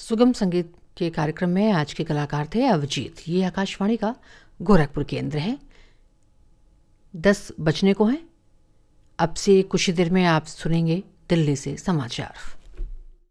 सुगम संगीत के कार्यक्रम में आज के कलाकार थे अवजीत। ये आकाशवाणी का गोरखपुर केंद्र है। 10 बजने को हैं। अब से कुछ ही देर में आप सुनेंगे दिल्ली से समाचार।